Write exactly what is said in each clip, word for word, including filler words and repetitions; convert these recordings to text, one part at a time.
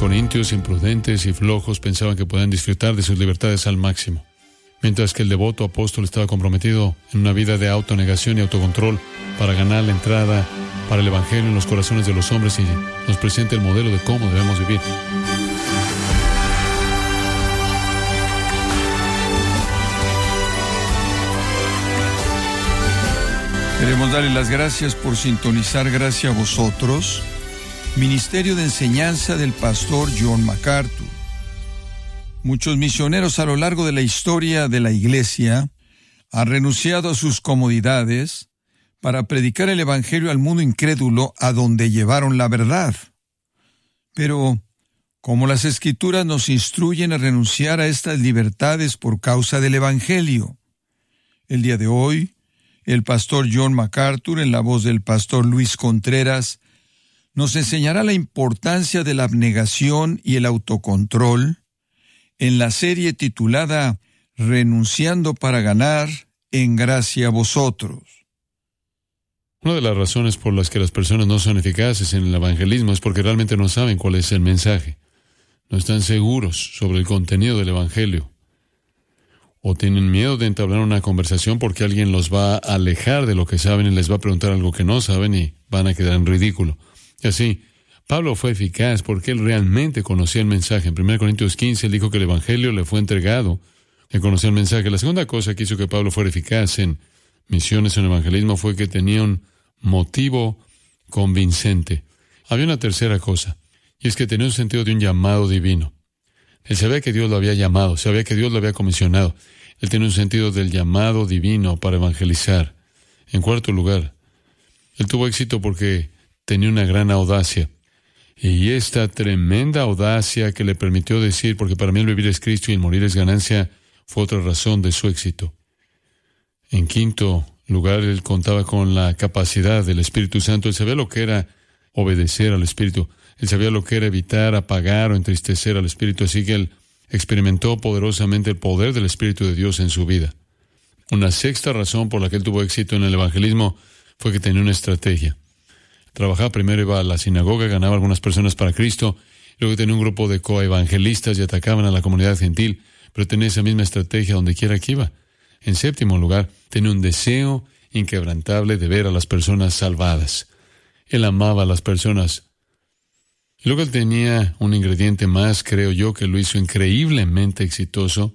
corintios, imprudentes y flojos, pensaban que podían disfrutar de sus libertades al máximo, mientras que el devoto apóstol estaba comprometido en una vida de autonegación y autocontrol para ganar la entrada para el Evangelio en los corazones de los hombres, y nos presenta el modelo de cómo debemos vivir. Queremos darle las gracias por sintonizar Gracia a Vosotros, Ministerio de Enseñanza del Pastor John MacArthur. Muchos misioneros a lo largo de la historia de la Iglesia han renunciado a sus comodidades para predicar el Evangelio al mundo incrédulo a donde llevaron la verdad. Pero, como las Escrituras nos instruyen a renunciar a estas libertades por causa del Evangelio, el día de hoy, el pastor John MacArthur, en la voz del pastor Luis Contreras, nos enseñará la importancia de la abnegación y el autocontrol en la serie titulada Renunciando para ganar, en gracia a vosotros. Una de las razones por las que las personas no son eficaces en el evangelismo es porque realmente no saben cuál es el mensaje. No están seguros sobre el contenido del evangelio. O tienen miedo de entablar una conversación porque alguien los va a alejar de lo que saben y les va a preguntar algo que no saben y van a quedar en ridículo. Y así, Pablo fue eficaz porque él realmente conocía el mensaje. En primera Corintios quince, él dijo que el evangelio le fue entregado. Él conocía el mensaje. La segunda cosa que hizo que Pablo fuera eficaz en misiones, en evangelismo, fue que tenía un motivo convincente. Había una tercera cosa, y es que tenía un sentido de un llamado divino. Él sabía que Dios lo había llamado, sabía que Dios lo había comisionado. Él tenía un sentido del llamado divino para evangelizar. En cuarto lugar, él tuvo éxito porque tenía una gran audacia. Y esta tremenda audacia que le permitió decir, porque para mí el vivir es Cristo y el morir es ganancia, fue otra razón de su éxito. En quinto lugar, él contaba con la capacidad del Espíritu Santo. Él sabía lo que era obedecer al Espíritu. Él sabía lo que era evitar, apagar o entristecer al Espíritu, así que él experimentó poderosamente el poder del Espíritu de Dios en su vida. Una sexta razón por la que él tuvo éxito en el evangelismo fue que tenía una estrategia. Trabajaba primero, iba a la sinagoga, ganaba algunas personas para Cristo, luego tenía un grupo de coevangelistas y atacaban a la comunidad gentil, pero tenía esa misma estrategia donde quiera que iba. En séptimo lugar, tenía un deseo inquebrantable de ver a las personas salvadas. Él amaba a las personas. Y luego él tenía un ingrediente más, creo yo, que lo hizo increíblemente exitoso,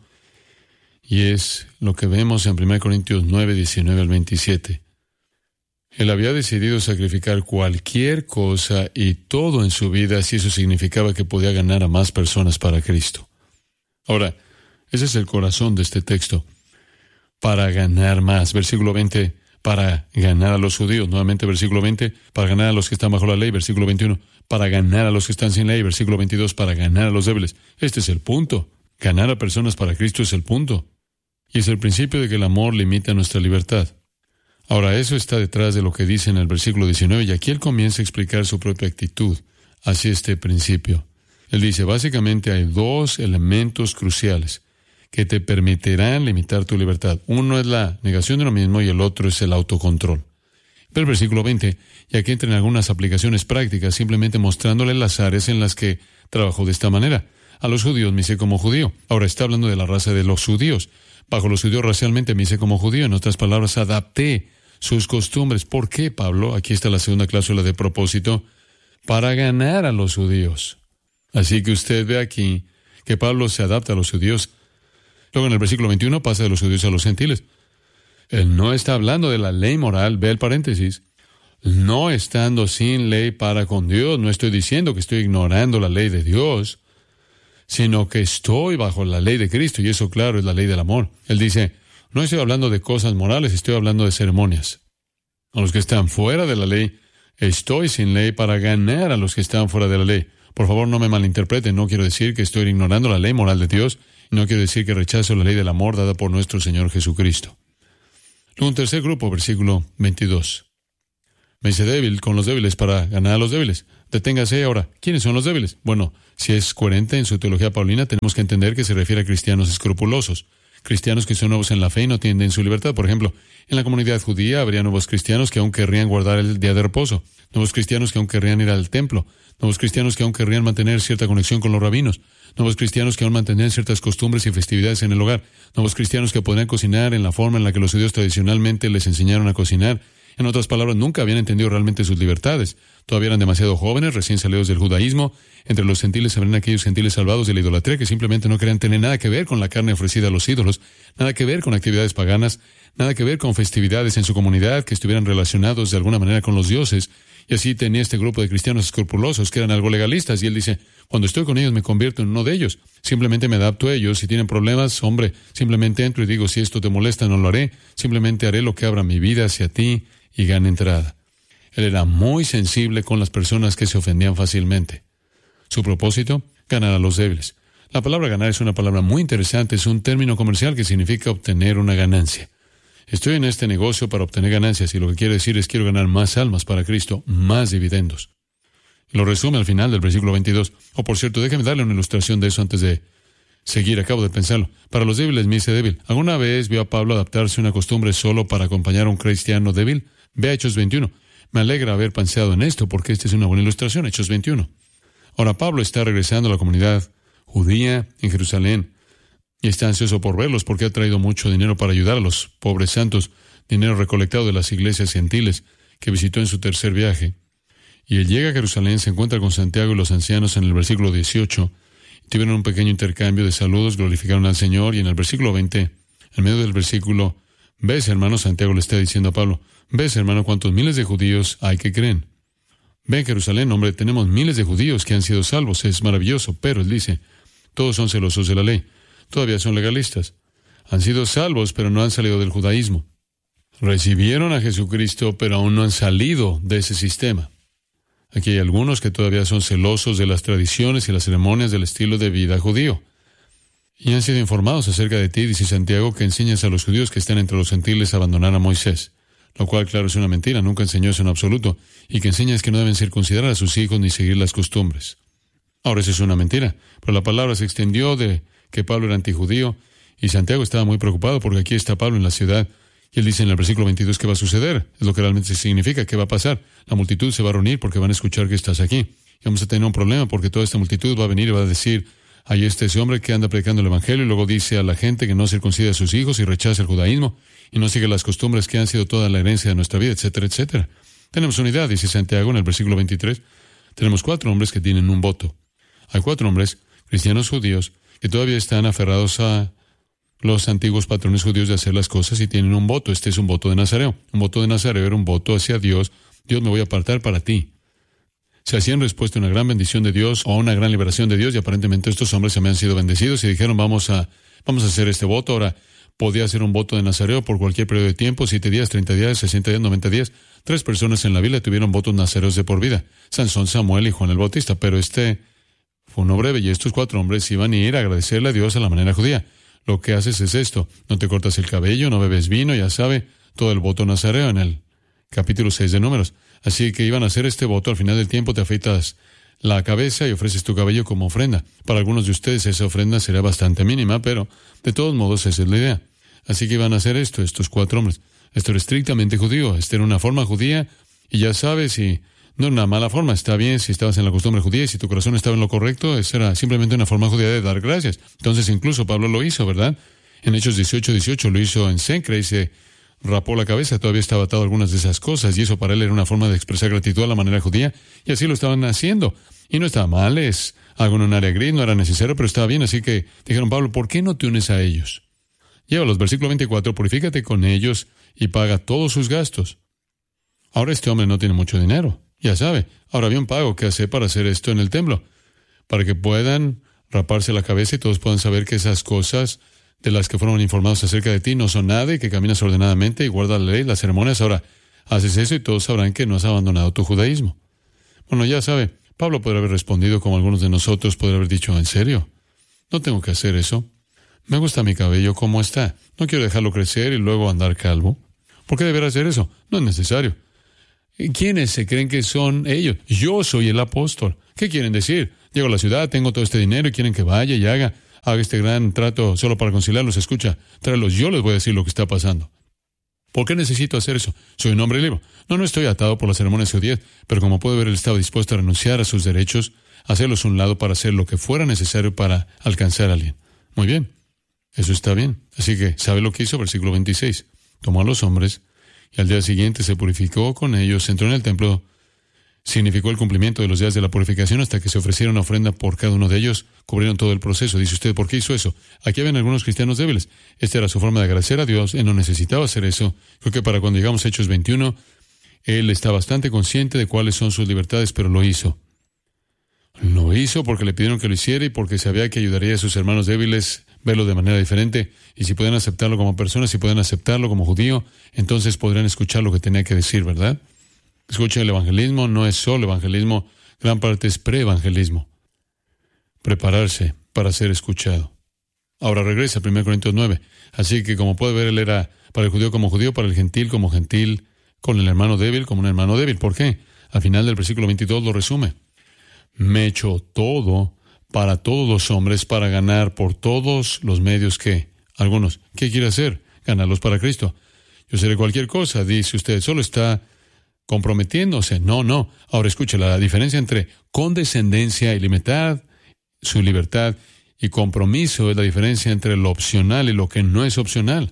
y es lo que vemos en primera Corintios nueve, diecinueve al veintisiete. Él había decidido sacrificar cualquier cosa y todo en su vida si eso significaba que podía ganar a más personas para Cristo. Ahora, ese es el corazón de este texto. Para ganar más. Versículo veinte, para ganar a los judíos. Nuevamente, versículo veinte, para ganar a los que están bajo la ley. Versículo veintiuno, para ganar a los que están sin ley. Versículo veintidós, para ganar a los débiles. Este es el punto. Ganar a personas para Cristo es el punto. Y es el principio de que el amor limita nuestra libertad. Ahora, eso está detrás de lo que dice en el versículo diecinueve, y aquí él comienza a explicar su propia actitud hacia este principio. Él dice, básicamente hay dos elementos cruciales que te permitirán limitar tu libertad. Uno es la negación de uno mismo y el otro es el autocontrol. Pero el versículo veinte, y aquí entran algunas aplicaciones prácticas, simplemente mostrándole las áreas en las que trabajó de esta manera. A los judíos me hice como judío. Ahora está hablando de la raza de los judíos. Bajo los judíos racialmente me hice como judío. En otras palabras, adapté sus costumbres. ¿Por qué, Pablo? Aquí está la segunda cláusula de propósito. Para ganar a los judíos. Así que usted ve aquí que Pablo se adapta a los judíos. Luego en el versículo veintiuno pasa de los judíos a los gentiles. Él no está hablando de la ley moral, ve el paréntesis. No estando sin ley para con Dios, no estoy diciendo que estoy ignorando la ley de Dios, sino que estoy bajo la ley de Cristo, y eso, claro, es la ley del amor. Él dice, no estoy hablando de cosas morales, estoy hablando de ceremonias. A los que están fuera de la ley, estoy sin ley para ganar a los que están fuera de la ley. Por favor, no me malinterpreten, no quiero decir que estoy ignorando la ley moral de Dios, no quiero decir que rechazo la ley del amor dada por nuestro Señor Jesucristo. Luego un tercer grupo, versículo veintidós. Me dice débil con los débiles para ganar a los débiles. Deténgase ahora. ¿Quiénes son los débiles? Bueno, si es coherente en su teología paulina, tenemos que entender que se refiere a cristianos escrupulosos, cristianos que son nuevos en la fe y no entienden su libertad. Por ejemplo, en la comunidad judía habría nuevos cristianos que aún querrían guardar el día de reposo, nuevos cristianos que aún querrían ir al templo, nuevos cristianos que aún querrían mantener cierta conexión con los rabinos, nuevos cristianos que aún mantenían ciertas costumbres y festividades en el hogar, nuevos cristianos que podrían cocinar en la forma en la que los judíos tradicionalmente les enseñaron a cocinar. En otras palabras, nunca habían entendido realmente sus libertades. Todavía eran demasiado jóvenes, recién salidos del judaísmo. Entre los gentiles habrían aquellos gentiles salvados de la idolatría que simplemente no querían tener nada que ver con la carne ofrecida a los ídolos, nada que ver con actividades paganas, nada que ver con festividades en su comunidad que estuvieran relacionados de alguna manera con los dioses. Y así tenía este grupo de cristianos escrupulosos que eran algo legalistas. Y él dice, cuando estoy con ellos me convierto en uno de ellos. Simplemente me adapto a ellos. Si tienen problemas, hombre, simplemente entro y digo, si esto te molesta, no lo haré. Simplemente haré lo que abra mi vida hacia ti y gane entrada. Él era muy sensible con las personas que se ofendían fácilmente. Su propósito, ganar a los débiles. La palabra ganar es una palabra muy interesante, es un término comercial que significa obtener una ganancia. Estoy en este negocio para obtener ganancias y lo que quiere decir es quiero ganar más almas para Cristo, más dividendos. Lo resume al final del versículo veintidós. Oh, por cierto, déjeme darle una ilustración de eso antes de seguir, acabo de pensarlo. Para los débiles me hice débil. ¿Alguna vez vio a Pablo adaptarse a una costumbre solo para acompañar a un cristiano débil? Ve a Hechos veintiuno. Me alegra haber pensado en esto porque esta es una buena ilustración, Hechos veintiuno. Ahora Pablo está regresando a la comunidad judía en Jerusalén y está ansioso por verlos porque ha traído mucho dinero para ayudar a los pobres santos, dinero recolectado de las iglesias gentiles que visitó en su tercer viaje. Y él llega a Jerusalén, se encuentra con Santiago y los ancianos en el versículo dieciocho, tuvieron un pequeño intercambio de saludos, glorificaron al Señor, y en el versículo veinte, en medio del versículo, ves, hermano, Santiago le está diciendo a Pablo, ves, hermano, cuántos miles de judíos hay que creen. Ve, Jerusalén, hombre, tenemos miles de judíos que han sido salvos, es maravilloso, pero él dice, todos son celosos de la ley, todavía son legalistas, han sido salvos, pero no han salido del judaísmo. Recibieron a Jesucristo, pero aún no han salido de ese sistema. Aquí hay algunos que todavía son celosos de las tradiciones y las ceremonias del estilo de vida judío. Y han sido informados acerca de ti, dice Santiago, que enseñas a los judíos que están entre los gentiles a abandonar a Moisés. Lo cual, claro, es una mentira, nunca enseñó eso en absoluto. Y que enseñas que no deben circuncidar a sus hijos ni seguir las costumbres. Ahora, eso es una mentira. Pero la palabra se extendió de que Pablo era antijudío. Y Santiago estaba muy preocupado porque aquí está Pablo en la ciudad. Y él dice en el versículo veintidós que va a suceder. Es lo que realmente significa. ¿Qué va a pasar? La multitud se va a reunir porque van a escuchar que estás aquí. Y vamos a tener un problema porque toda esta multitud va a venir y va a decir, ahí está ese hombre que anda predicando el evangelio y luego dice a la gente que no circuncide a sus hijos y rechaza el judaísmo y no sigue las costumbres que han sido toda la herencia de nuestra vida, etcétera, etcétera. Tenemos unidad, dice Santiago en el versículo veintitrés. Tenemos cuatro hombres que tienen un voto. Hay cuatro hombres, cristianos judíos, que todavía están aferrados a los antiguos patrones judíos de hacer las cosas y tienen un voto. Este es un voto de Nazareo. Un voto de Nazareo era un voto hacia Dios. Dios, me voy a apartar para ti. Se hacían respuesta a una gran bendición de Dios o a una gran liberación de Dios y aparentemente estos hombres se me han sido bendecidos y dijeron vamos a, vamos a hacer este voto. Ahora, podía ser un voto de Nazareo por cualquier periodo de tiempo, siete días, treinta días, sesenta días, noventa días. Tres personas en la Biblia tuvieron votos nazareos de por vida. Sansón, Samuel y Juan el Bautista, pero este fue uno breve y estos cuatro hombres iban a ir a agradecerle a Dios a la manera judía. Lo que haces es esto, no te cortas el cabello, no bebes vino, ya sabe, todo el voto nazareo en el capítulo seis de Números. Así que iban a hacer este voto, al final del tiempo te afeitas la cabeza y ofreces tu cabello como ofrenda. Para algunos de ustedes esa ofrenda será bastante mínima, pero de todos modos esa es la idea. Así que iban a hacer esto, estos cuatro hombres. Esto era estrictamente judío, esta era una forma judía, y ya sabes, si no era una mala forma, está bien si estabas en la costumbre judía y si tu corazón estaba en lo correcto, esa era simplemente una forma judía de dar gracias. Entonces incluso Pablo lo hizo, ¿verdad? En Hechos dieciocho, dieciocho lo hizo en Cencre y se rapó la cabeza, todavía estaba atado a algunas de esas cosas, y eso para él era una forma de expresar gratitud a la manera judía, y así lo estaban haciendo. Y no estaba mal, es algo en un área gris, no era necesario, pero estaba bien, así que dijeron, Pablo, ¿por qué no te unes a ellos? Llévalos, versículo veinticuatro, purifícate con ellos y paga todos sus gastos. Ahora este hombre no tiene mucho dinero, ya sabe. Ahora había un pago que hacer para hacer esto en el templo, para que puedan raparse la cabeza y todos puedan saber que esas cosas de las que fueron informados acerca de ti no son nada y que caminas ordenadamente y guardas la ley, las ceremonias. Ahora haces eso y todos sabrán que no has abandonado tu judaísmo. Bueno, ya sabe, Pablo podría haber respondido como algunos de nosotros, podría haber dicho, ¿en serio? No tengo que hacer eso. Me gusta mi cabello como está. No quiero dejarlo crecer y luego andar calvo. ¿Por qué debería hacer eso? No es necesario. ¿Quiénes se creen que son ellos? Yo soy el apóstol. ¿Qué quieren decir? Llego a la ciudad, tengo todo este dinero y quieren que vaya y haga haga este gran trato solo para conciliarlos. Escucha, tráelos, yo les voy a decir lo que está pasando. ¿Por qué necesito hacer eso? Soy un hombre libre. No, no estoy atado por las ceremonias judías, pero como puede ver, él estaba dispuesto a renunciar a sus derechos, a hacerlos a un lado para hacer lo que fuera necesario para alcanzar a alguien. Muy bien, eso está bien. Así que, ¿sabe lo que hizo? Versículo veintiséis. Tomó a los hombres y al día siguiente se purificó con ellos, entró en el templo, significó el cumplimiento de los días de la purificación hasta que se ofrecieron una ofrenda por cada uno de ellos, cubrieron todo el proceso. Dice usted, ¿por qué hizo eso? Aquí habían algunos cristianos débiles. Esta era su forma de agradecer a Dios. Él no necesitaba hacer eso. Creo que para cuando llegamos a Hechos veintiuno, él está bastante consciente de cuáles son sus libertades, pero lo hizo. Lo hizo porque le pidieron que lo hiciera y porque sabía que ayudaría a sus hermanos débiles verlo de manera diferente. Y si pueden aceptarlo como persona, si pueden aceptarlo como judío, entonces podrían escuchar lo que tenía que decir, ¿verdad? Escuchen, el evangelismo no es solo evangelismo, gran parte es pre-evangelismo. Prepararse para ser escuchado. Ahora regresa a primera Corintios nueve. Así que, como puede ver, él era para el judío como judío, para el gentil como gentil, con el hermano débil como un hermano débil. ¿Por qué? Al final del versículo veintidós lo resume. Me he hecho todo para todos los hombres para ganar por todos los medios que, algunos, ¿qué quiere hacer? Ganarlos para Cristo. Yo seré cualquier cosa, dice usted, solo está comprometiéndose. No, no. Ahora escuche, la diferencia entre condescendencia y libertad, su libertad, y compromiso es la diferencia entre lo opcional y lo que no es opcional.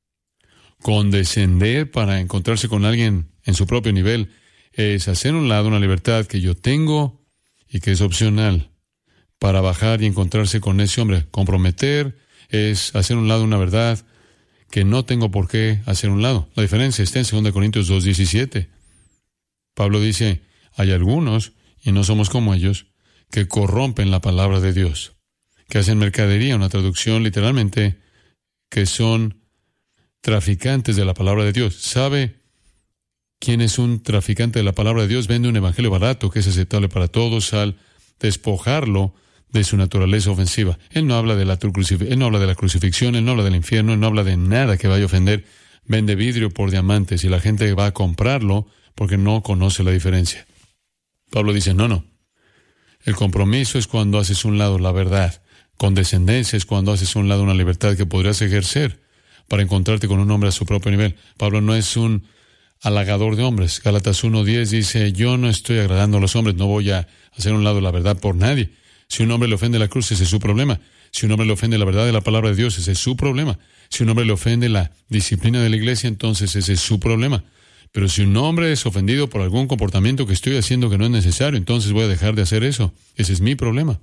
Condescender para encontrarse con alguien en su propio nivel es hacer a un lado una libertad que yo tengo y que es opcional para bajar y encontrarse con ese hombre. Comprometer es hacer a un lado una verdad que no tengo por qué hacer a un lado. La diferencia está en segunda Corintios dos diecisiete. Pablo dice, hay algunos, y no somos como ellos, que corrompen la palabra de Dios, que hacen mercadería, una traducción literalmente, que son traficantes de la palabra de Dios. ¿Sabe quién es un traficante de la palabra de Dios? Vende un evangelio barato que es aceptable para todos al despojarlo de su naturaleza ofensiva. Él no habla de la, crucif- él no habla de la crucifixión, él no habla del infierno, él no habla de nada que vaya a ofender. Vende vidrio por diamantes y la gente va a comprarlo porque no conoce la diferencia. Pablo dice, no, no. El compromiso es cuando haces a un lado la verdad. Condescendencia es cuando haces a un lado una libertad que podrías ejercer para encontrarte con un hombre a su propio nivel. Pablo no es un halagador de hombres. Gálatas uno diez dice, yo no estoy agradando a los hombres, no voy a hacer a un lado la verdad por nadie. Si un hombre le ofende la cruz, ese es su problema. Si un hombre le ofende la verdad de la palabra de Dios, ese es su problema. Si un hombre le ofende la disciplina de la iglesia, entonces ese es su problema. Pero si un hombre es ofendido por algún comportamiento que estoy haciendo que no es necesario, entonces voy a dejar de hacer eso. Ese es mi problema.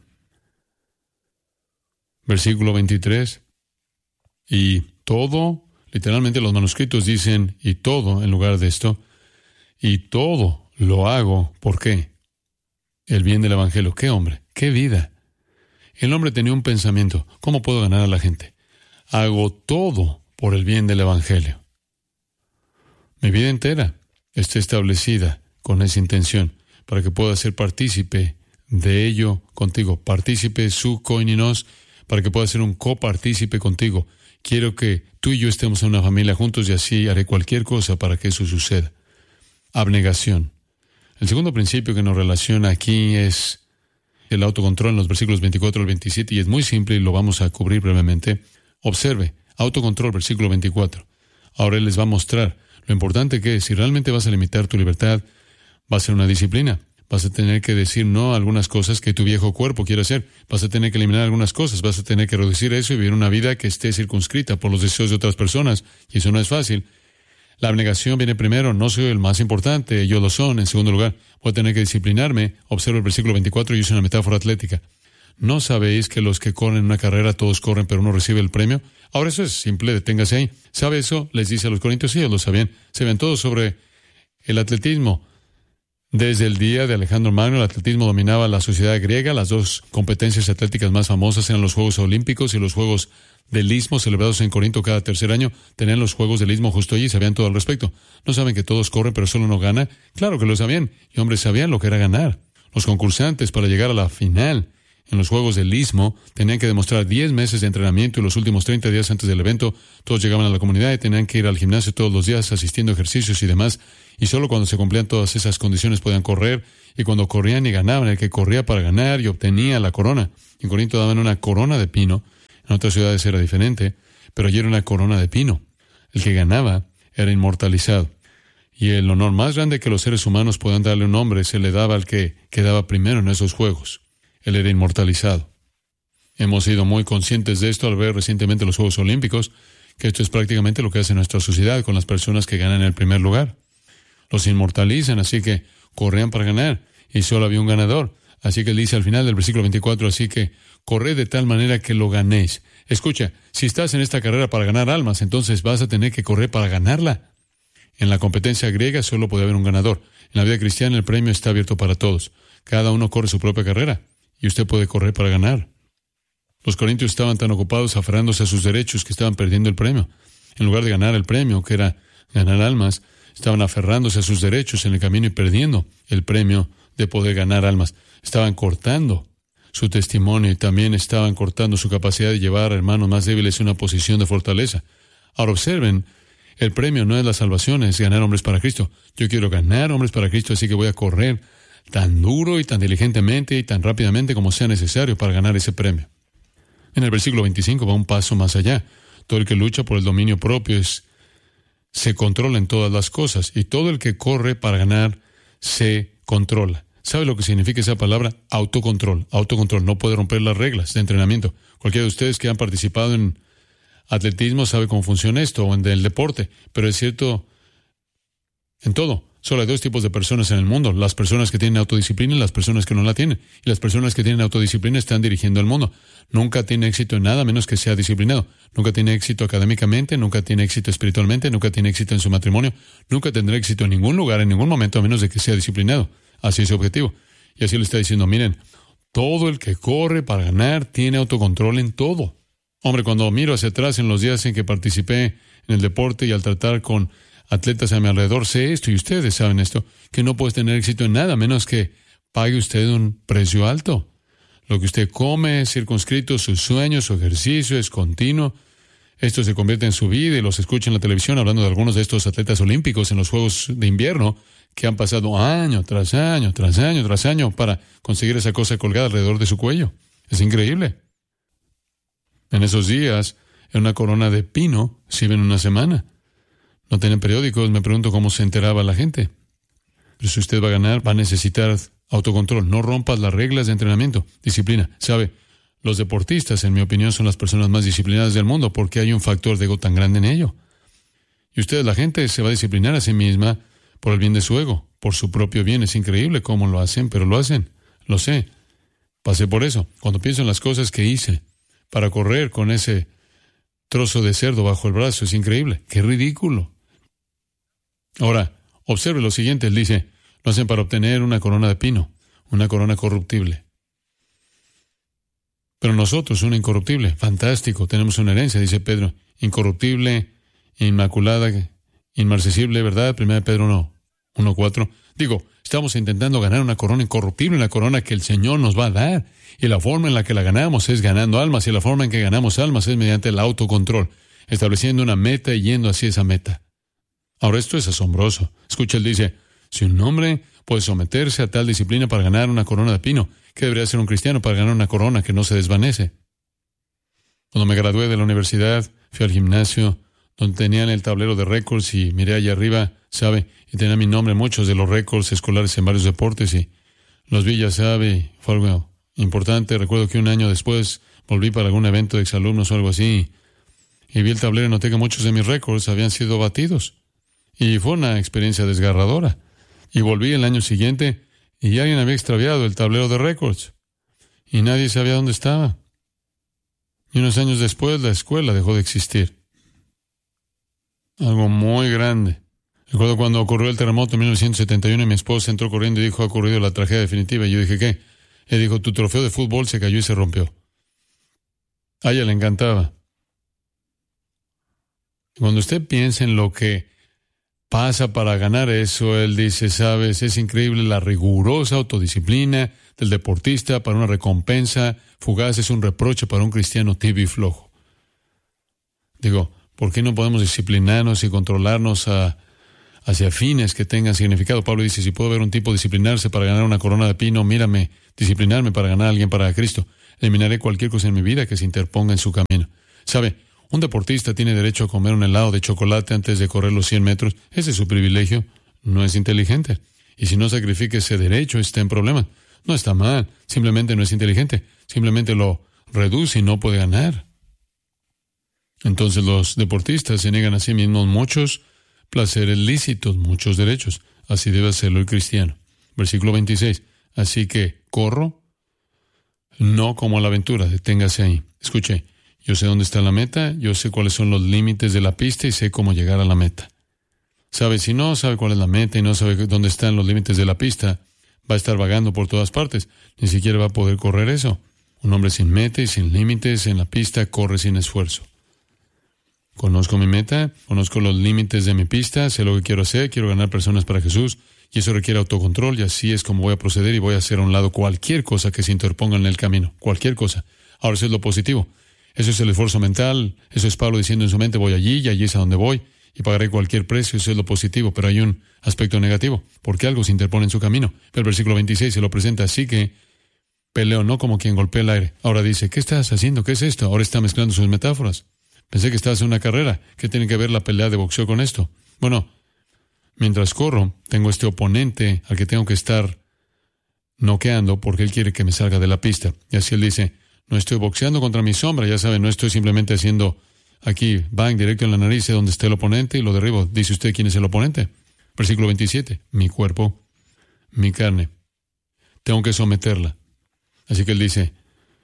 Versículo veintitrés. Y todo, literalmente los manuscritos dicen, y todo en lugar de esto, y todo lo hago, ¿por qué? El bien del evangelio. ¿Qué hombre? ¿Qué vida? El hombre tenía un pensamiento, ¿cómo puedo ganar a la gente? Hago todo por el bien del evangelio. Mi vida entera está establecida con esa intención, para que pueda ser partícipe de ello contigo. Partícipe su koininos, para que pueda ser un copartícipe contigo. Quiero que tú y yo estemos en una familia juntos y así haré cualquier cosa para que eso suceda. Abnegación. El segundo principio que nos relaciona aquí es el autocontrol en los versículos veinticuatro al veintisiete, y es muy simple y lo vamos a cubrir brevemente. Observe, autocontrol, versículo veinticuatro. Ahora Él les va a mostrar lo importante que es. Si realmente vas a limitar tu libertad, va a ser una disciplina. Vas a tener que decir no a algunas cosas que tu viejo cuerpo quiere hacer. Vas a tener que eliminar algunas cosas. Vas a tener que reducir eso y vivir una vida que esté circunscrita por los deseos de otras personas. Y eso no es fácil. La abnegación viene primero. No soy el más importante, ellos lo son. En segundo lugar, voy a tener que disciplinarme. Observa el versículo veinticuatro y usa una metáfora atlética. ¿No sabéis que los que corren una carrera, todos corren, pero uno recibe el premio? Ahora eso es simple, deténgase ahí. ¿Sabe eso? Les dice a los corintios, sí, ellos lo sabían. Se ven todos sobre el atletismo. Desde el día de Alejandro Magno, el atletismo dominaba la sociedad griega. Las dos competencias atléticas más famosas eran los Juegos Olímpicos y los Juegos del Istmo, celebrados en Corinto cada tercer año. Tenían los Juegos del Istmo justo allí y sabían todo al respecto. ¿No saben que todos corren, pero solo uno gana? Claro que lo sabían. Y hombres sabían lo que era ganar. Los concursantes, para llegar a la final en los Juegos del Istmo, tenían que demostrar diez meses de entrenamiento y los últimos treinta días antes del evento, todos llegaban a la comunidad y tenían que ir al gimnasio todos los días asistiendo a ejercicios y demás. Y solo cuando se cumplían todas esas condiciones podían correr. Y cuando corrían y ganaban, el que corría para ganar y obtenía la corona. En Corinto daban una corona de pino En otras ciudades era diferente, pero allí era una corona de pino. El que ganaba era inmortalizado. Y el honor más grande que los seres humanos puedan darle a un hombre se le daba al que quedaba primero en esos juegos. Él era inmortalizado. Hemos sido muy conscientes de esto al ver recientemente los Juegos Olímpicos, que esto es prácticamente lo que hace nuestra sociedad con las personas que ganan el primer lugar. Los inmortalizan, así que corrían para ganar, y solo había un ganador. Así que él dice al final del versículo veinticuatro, así que corred de tal manera que lo ganéis. Escucha, si estás en esta carrera para ganar almas, entonces vas a tener que correr para ganarla. En la competencia griega solo puede haber un ganador. En la vida cristiana el premio está abierto para todos. Cada uno corre su propia carrera, y usted puede correr para ganar. Los corintios estaban tan ocupados aferrándose a sus derechos que estaban perdiendo el premio. En lugar de ganar el premio, que era ganar almas, estaban aferrándose a sus derechos en el camino y perdiendo el premio de poder ganar almas. Estaban cortando su testimonio y también estaban cortando su capacidad de llevar a hermanos más débiles a una posición de fortaleza. Ahora observen, el premio no es la salvación, es ganar hombres para Cristo. Yo quiero ganar hombres para Cristo, así que voy a correr tan duro y tan diligentemente y tan rápidamente como sea necesario para ganar ese premio. En el versículo veinticinco va un paso más allá. Todo el que lucha por el dominio propio es, se controla en todas las cosas, y todo el que corre para ganar se controla. ¿Sabe lo que significa esa palabra? Autocontrol. Autocontrol. No puede romper las reglas de entrenamiento. Cualquiera de ustedes que han participado en atletismo sabe cómo funciona esto, o en el deporte, pero es cierto en todo. Solo hay dos tipos de personas en el mundo: las personas que tienen autodisciplina y las personas que no la tienen. Y las personas que tienen autodisciplina están dirigiendo el mundo. Nunca tiene éxito en nada a menos que sea disciplinado. Nunca tiene éxito académicamente, nunca tiene éxito espiritualmente, nunca tiene éxito en su matrimonio, nunca tendrá éxito en ningún lugar, en ningún momento, a menos de que sea disciplinado. Así es su objetivo. Y así le está diciendo, miren, todo el que corre para ganar tiene autocontrol en todo. Hombre, cuando miro hacia atrás en los días en que participé en el deporte y al tratar con atletas a mi alrededor, sé esto, y ustedes saben esto, que no puedes tener éxito en nada a menos que pague usted un precio alto. Lo que usted come es circunscrito, sus sueños, su ejercicio es continuo. Esto se convierte en su vida y los escucha en la televisión hablando de algunos de estos atletas olímpicos en los Juegos de Invierno que han pasado año tras año, tras año, tras año para conseguir esa cosa colgada alrededor de su cuello. Es increíble. En esos días, en una corona de pino, sirven una semana. No tienen periódicos, me pregunto cómo se enteraba la gente. Pero si usted va a ganar, va a necesitar autocontrol. No rompas las reglas de entrenamiento. Disciplina. ¿Sabe? Los deportistas, en mi opinión, son las personas más disciplinadas del mundo porque hay un factor de ego tan grande en ello. Y usted, la gente, se va a disciplinar a sí misma por el bien de su ego, por su propio bien. Es increíble cómo lo hacen, pero lo hacen. Lo sé. Pasé por eso. Cuando pienso en las cosas que hice para correr con ese trozo de cerdo bajo el brazo, es increíble. ¡Qué ridículo! Ahora, observe lo siguiente. Él dice, lo hacen para obtener una corona de pino, una corona corruptible. Pero nosotros, una incorruptible. Fantástico, tenemos una herencia, dice Pedro. Incorruptible, inmaculada, inmarcesible, ¿verdad? Primera de Pedro uno cuatro. Digo, estamos intentando ganar una corona incorruptible, una corona que el Señor nos va a dar. Y la forma en la que la ganamos es ganando almas, y la forma en que ganamos almas es mediante el autocontrol, estableciendo una meta y yendo hacia esa meta. Ahora, esto es asombroso. Escucha, él dice, si un hombre puede someterse a tal disciplina para ganar una corona de pino, ¿qué debería hacer un cristiano para ganar una corona que no se desvanece? Cuando me gradué de la universidad, fui al gimnasio, donde tenían el tablero de récords, y miré allá arriba, ¿sabe? Y tenía mi nombre en muchos de los récords escolares en varios deportes, y los vi, ya sabe, fue algo importante. Recuerdo que un año después volví para algún evento de exalumnos o algo así, y vi el tablero y noté que muchos de mis récords habían sido batidos. Y fue una experiencia desgarradora. Y volví el año siguiente y alguien había extraviado el tablero de récords. Y nadie sabía dónde estaba. Y unos años después la escuela dejó de existir. Algo muy grande. Recuerdo cuando ocurrió el terremoto en mil novecientos setenta y uno y mi esposa entró corriendo y dijo, ha ocurrido la tragedia definitiva. Y yo dije, ¿qué? Él dijo, tu trofeo de fútbol se cayó y se rompió. A ella le encantaba. Cuando usted piensa en lo que pasa para ganar eso, él dice, sabes, es increíble la rigurosa autodisciplina del deportista para una recompensa fugaz, es un reproche para un cristiano tibio y flojo. Digo, ¿por qué no podemos disciplinarnos y controlarnos a, hacia fines que tengan significado? Pablo dice, si puedo ver un tipo disciplinarse para ganar una corona de pino, mírame, disciplinarme para ganar a alguien para Cristo. Eliminaré cualquier cosa en mi vida que se interponga en su camino. ¿Sabe? Un deportista tiene derecho a comer un helado de chocolate antes de correr los cien metros. Ese es su privilegio. No es inteligente. Y si no sacrifica ese derecho, está en problemas. No está mal. Simplemente no es inteligente. Simplemente lo reduce y no puede ganar. Entonces los deportistas se niegan a sí mismos muchos placeres lícitos, muchos derechos. Así debe hacerlo el cristiano. Versículo veintiséis. Así que corro, no como a la aventura. Deténgase ahí. Escuche, yo sé dónde está la meta, yo sé cuáles son los límites de la pista y sé cómo llegar a la meta. ¿Sabe? Si no sabe cuál es la meta y no sabe dónde están los límites de la pista, va a estar vagando por todas partes. Ni siquiera va a poder correr eso. Un hombre sin meta y sin límites en la pista corre sin esfuerzo. Conozco mi meta, conozco los límites de mi pista, sé lo que quiero hacer, quiero ganar personas para Jesús, y eso requiere autocontrol, y así es como voy a proceder, y voy a hacer a un lado cualquier cosa que se interponga en el camino, cualquier cosa. Ahora, eso es lo positivo. Eso es el esfuerzo mental, eso es Pablo diciendo en su mente, voy allí, y allí es a donde voy, y pagaré cualquier precio, eso es lo positivo, pero hay un aspecto negativo, porque algo se interpone en su camino. Pero el versículo veintiséis se lo presenta así que peleo no como quien golpea el aire. Ahora dice, ¿qué estás haciendo? ¿Qué es esto? Ahora está mezclando sus metáforas. Pensé que estabas en una carrera. ¿Qué tiene que ver la pelea de boxeo con esto? Bueno, mientras corro, tengo este oponente al que tengo que estar noqueando porque él quiere que me salga de la pista. Y así él dice, no estoy boxeando contra mi sombra, ya saben, no estoy simplemente haciendo aquí, bang, directo en la nariz, donde está el oponente y lo derribo. Dice usted quién es el oponente. Versículo veintisiete, mi cuerpo, mi carne. Tengo que someterla. Así que él dice,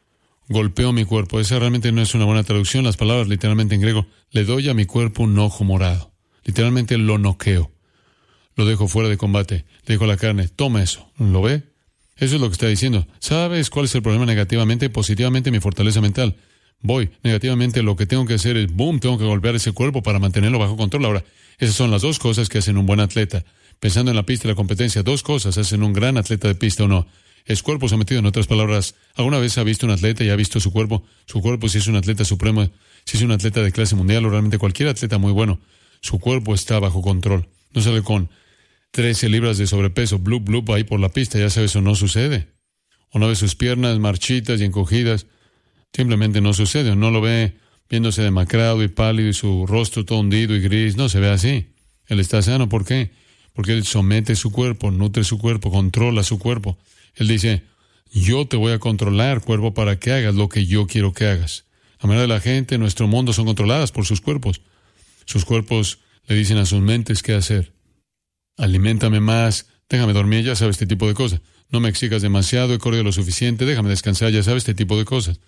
golpeo mi cuerpo. Esa realmente no es una buena traducción. Las palabras literalmente en griego, le doy a mi cuerpo un ojo morado. Literalmente lo noqueo. Lo dejo fuera de combate. Le digo a la carne, toma eso. ¿Lo ve? Eso es lo que está diciendo. ¿Sabes cuál es el problema negativamente? Positivamente mi fortaleza mental. Voy. Negativamente lo que tengo que hacer es, boom, tengo que golpear ese cuerpo para mantenerlo bajo control. Ahora, esas son las dos cosas que hacen un buen atleta. Pensando en la pista y la competencia, dos cosas hacen un gran atleta de pista o no. Es cuerpo sometido, en otras palabras. ¿Alguna vez ha visto un atleta y ha visto su cuerpo? Su cuerpo, si es un atleta supremo, si es un atleta de clase mundial o realmente cualquier atleta muy bueno, su cuerpo está bajo control. No sale con trece libras de sobrepeso, blup, blup, ahí por la pista, ya sabes, eso no sucede. O no ve sus piernas marchitas y encogidas, simplemente no sucede. O no lo ve viéndose demacrado y pálido y su rostro todo hundido y gris, no se ve así. Él está sano, ¿por qué? Porque él somete su cuerpo, nutre su cuerpo, controla su cuerpo. Él dice, yo te voy a controlar, cuerpo, para que hagas lo que yo quiero que hagas. La mayoría de la gente en nuestro mundo son controladas por sus cuerpos. Sus cuerpos le dicen a sus mentes qué hacer. Aliméntame más, déjame dormir, ya sabes, este tipo de cosas. No me exijas demasiado, he corrido lo suficiente, déjame descansar, ya sabes, este tipo de cosas.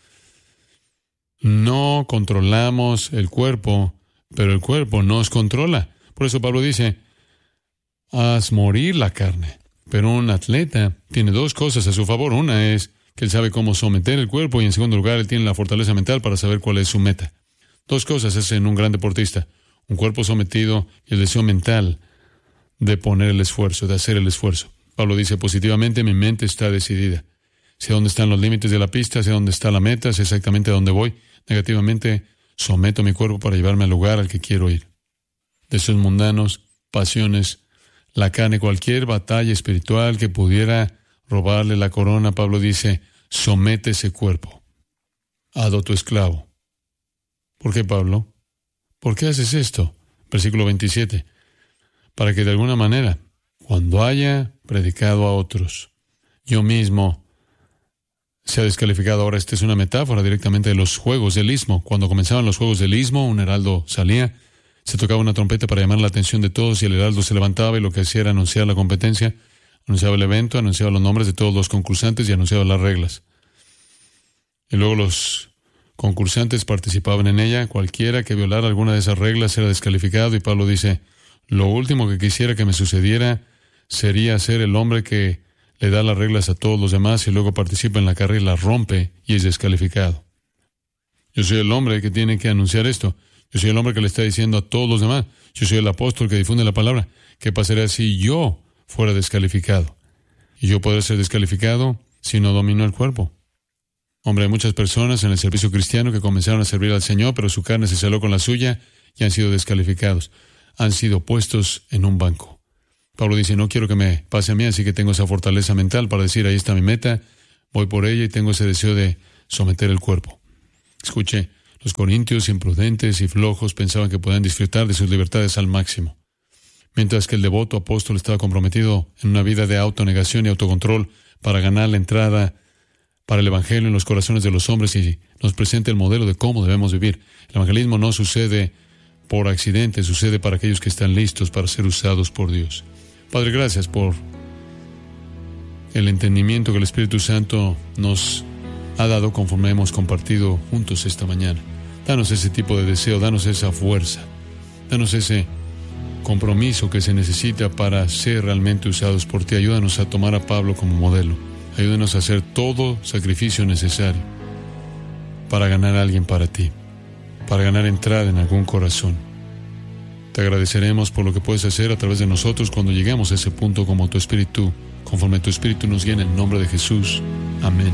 No controlamos el cuerpo, pero el cuerpo nos controla. Por eso Pablo dice, haz morir la carne. Pero un atleta tiene dos cosas a su favor. Una es que él sabe cómo someter el cuerpo y en segundo lugar él tiene la fortaleza mental para saber cuál es su meta. Dos cosas hacen un gran deportista. Un cuerpo sometido y el deseo mental de poner el esfuerzo, de hacer el esfuerzo. Pablo dice positivamente, mi mente está decidida. Sé dónde están los límites de la pista, sé dónde está la meta, sé exactamente a dónde voy. Negativamente, someto mi cuerpo para llevarme al lugar al que quiero ir. Deseos mundanos, pasiones, la carne, cualquier batalla espiritual que pudiera robarle la corona, Pablo dice, somete ese cuerpo. Hazlo tu esclavo. ¿Por qué, Pablo? ¿Por qué haces esto? Versículo veintisiete. Para que de alguna manera, cuando haya predicado a otros, yo mismo sea descalificado. Ahora, esta es una metáfora directamente de los juegos del istmo. Cuando comenzaban los juegos del istmo, un heraldo salía, se tocaba una trompeta para llamar la atención de todos y el heraldo se levantaba y lo que hacía era anunciar la competencia, anunciaba el evento, anunciaba los nombres de todos los concursantes y anunciaba las reglas. Y luego los concursantes participaban en ella. Cualquiera que violara alguna de esas reglas era descalificado y Pablo dice, lo último que quisiera que me sucediera sería ser el hombre que le da las reglas a todos los demás y luego participa en la carrera y las rompe y es descalificado. Yo soy el hombre que tiene que anunciar esto. Yo soy el hombre que le está diciendo a todos los demás. Yo soy el apóstol que difunde la palabra. ¿Qué pasaría si yo fuera descalificado? Y yo podría ser descalificado si no domino el cuerpo. Hombre, hay muchas personas en el servicio cristiano que comenzaron a servir al Señor, pero su carne se celó con la suya y han sido descalificados. Han sido puestos en un banco. Pablo dice, no quiero que me pase a mí, así que tengo esa fortaleza mental para decir, ahí está mi meta, voy por ella y tengo ese deseo de someter el cuerpo. Escuche, los corintios imprudentes y flojos pensaban que podían disfrutar de sus libertades al máximo, mientras que el devoto apóstol estaba comprometido en una vida de autonegación y autocontrol para ganar la entrada para el Evangelio en los corazones de los hombres y nos presenta el modelo de cómo debemos vivir. El evangelismo no sucede por accidente, sucede para aquellos que están listos para ser usados por Dios. Padre, gracias por el entendimiento que el Espíritu Santo nos ha dado conforme hemos compartido juntos esta mañana. Danos ese tipo de deseo, danos esa fuerza, danos ese compromiso que se necesita para ser realmente usados por ti. Ayúdanos a tomar a Pablo como modelo. Ayúdanos a hacer todo sacrificio necesario para ganar a alguien para ti, para ganar entrada en algún corazón. Te agradeceremos por lo que puedes hacer a través de nosotros cuando lleguemos a ese punto como tu Espíritu, conforme tu Espíritu nos guía en el nombre de Jesús. Amén.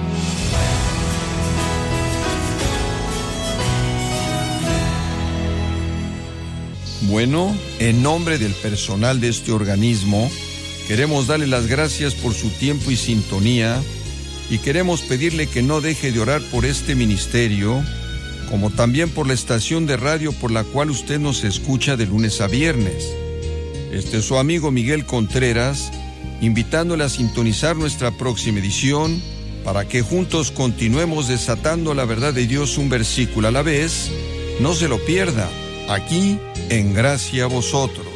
Bueno, en nombre del personal de este organismo, queremos darle las gracias por su tiempo y sintonía y queremos pedirle que no deje de orar por este ministerio, como también por la estación de radio por la cual usted nos escucha de lunes a viernes. Este es su amigo Miguel Contreras, invitándole a sintonizar nuestra próxima edición para que juntos continuemos desatando la verdad de Dios un versículo a la vez. No se lo pierda, aquí en Gracia a Vosotros.